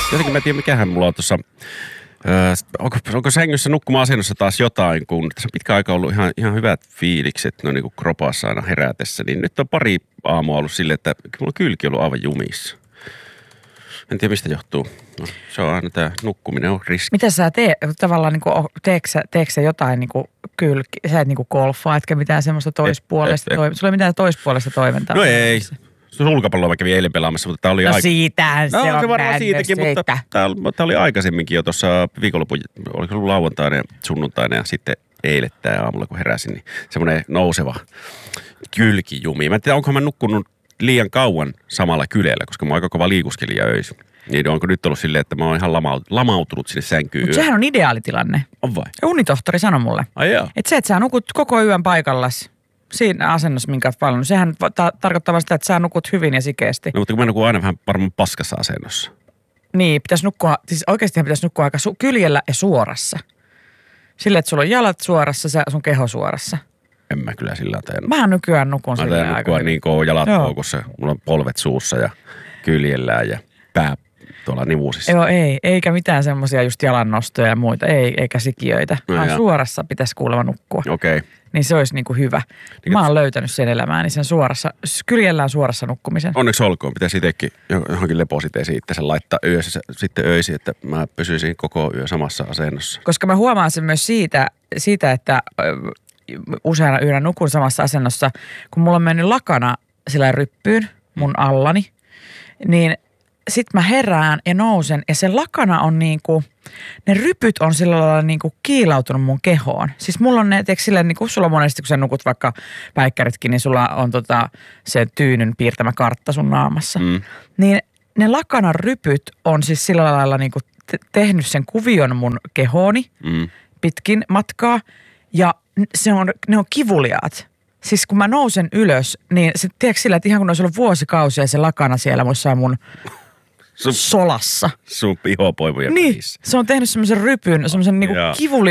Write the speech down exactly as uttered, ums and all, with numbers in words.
jotenkin mä en tiedä mikähän mulla on tuossa, öö, onko, onko sängyssä nukkuma-asennossa taas jotain, kun tässä on pitkä aika ollut ihan, ihan hyvät fiilikset, no niin kuin kropassa aina herätessä, niin nyt on pari aamua ollut silleen, että mulla on kylki ollut aivan jumissa. En tiedä mistä johtuu. No, se on aina tämä nukkuminen on riski. Mitä sä teet? Tavallaan niin kuin, teekö, sä, teekö sä jotain niin kuin kylki? Sä et niin kuin golfaa, etkä mitään semmoista toispuolesta toimintaa. Sulla ei mitään toispuolesta toimintaa. No ei. Sulkapalloa mä kävin eilen pelaamassa, mutta tää oli no aika... siitähän se no, on. Se varmaan siitäkin, mutta siitä. tää, tää oli aikaisemminkin jo tuossa viikonlopun, oliko ollut lauantaina ja sunnuntaina ja sitten eilen tää aamulla kun heräsin, niin semmoinen nouseva kylkijumi. Mä en tiedä, onko mä nukkunut liian kauan samalla kyleellä, koska mä oon aika kova liikuskelija öisin. Niin onko nyt ollut silleen, että mä oon ihan lamautunut sinne sänkyyn. Mutta sehän on ideaalitilanne. On vai? Unitohtori sanoi mulle. Ai jaa. Että se, että sä nukut koko yön paikallas siinä asennossa, minkä oot valinnut, sehän ta- tarkoittaa sitä, että sä nukut hyvin ja sikeästi. No mutta kun mä nukun aina vähän varmaan paskassa asennossa. Niin, pitäisi nukkua, siis oikeastihan pitäisi nukkua aika su- kyljellä ja suorassa. Silleen, että sulla on jalat suorassa, sun keho suorassa. En mä kyllä sillä tee. Mähän nykyään nukun silleen aika. Mä nukkua niin kuin jalat koukussa, mulla on polvet suussa ja kyljellään ja pää tuolla nivuusissa. Joo, ei. Eikä mitään semmoisia just jalannostoja ja muita. Ei, eikä sikiöitä. No, vaan suorassa pitäisi kuulemma nukkua. Okei. Okay. Niin se olisi niinku hyvä. Niin mä oon löytänyt sen elämääni, sen suorassa, kyljellään suorassa nukkumisen. Onneksi olkoon. Pitäisi itsekin johonkin lepositeisiin itse laittaa yössä sitten öisin, että mä pysyisin koko yö samassa asennossa. Koska mä huomaan sen myös siitä, siitä että useana yönä nukun samassa asennossa, kun mulla on mennyt lakana sillä ryppyyn mun allani, niin sit mä herään ja nousen ja se lakana on niinku, ne rypyt on sillä lailla niinku kiilautunut mun kehoon. Siis mulla on ne, teekö silleen niinku sulla monesti, kun sä nukut vaikka päikkäritkin, niin sulla on tota se tyynyn piirtämä kartta sun naamassa. Mm. Niin ne lakanan rypyt on siis sillä lailla niinku te- tehnyt sen kuvion mun kehooni mm. pitkin matkaa ja se on, ne on kivuliaat. Siis kun mä nousen ylös, niin se tiedätkö sillä, että ihan kun olisi ollut vuosikausia se lakana siellä mun sun, solassa. Sun pihopoimuja niin, se on tehnyt semmoisen rypyn, semmoisen niinku kivuliaan